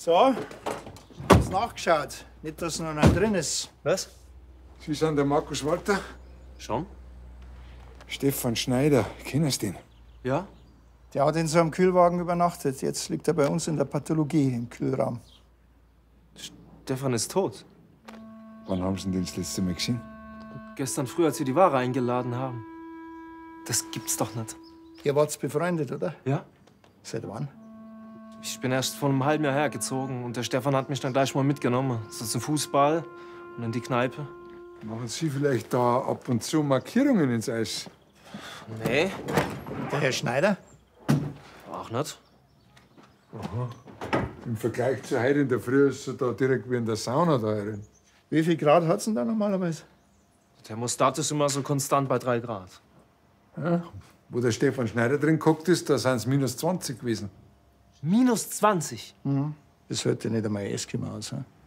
So, hab's nachgeschaut. Nicht, dass noch einer drin ist. Was? Sie sind der Markus Walter? Schon? Stefan Schneider, kennst du den? Ja? Der hat in so einem Kühlwagen übernachtet. Jetzt liegt er bei uns in der Pathologie im Kühlraum. Stefan ist tot. Wann haben Sie ihn denn das letzte Mal gesehen? Gestern früh, als wir die Ware eingeladen haben. Das gibt's doch nicht. Ihr wart befreundet, oder? Ja? Seit wann? Ich bin erst vor einem halben Jahr hergezogen und der Stefan hat mich dann gleich mal mitgenommen. So zum Fußball und in die Kneipe. Machen Sie vielleicht da ab und zu Markierungen ins Eis? Nee, Der Herr Schneider? auch nicht. Im Vergleich zu heute in der Früh ist er da direkt wie in der Sauna da drin. Wie viel Grad hat's denn da normalerweise? Der Thermostat ist immer so konstant bei 3 Grad. Ja. Wo der Stefan Schneider drin geguckt ist, da sind es minus 20 gewesen. Minus 20? Das hört ja nicht einmal Eskimo aus. Hm?